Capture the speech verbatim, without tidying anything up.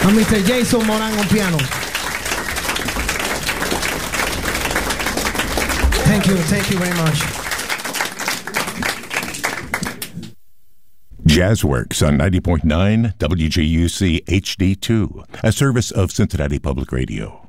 And Mister Jason Moran on piano. Thank you, thank you very much. Jazzworks on ninety point nine W J U C H D two, a service of Cincinnati Public Radio.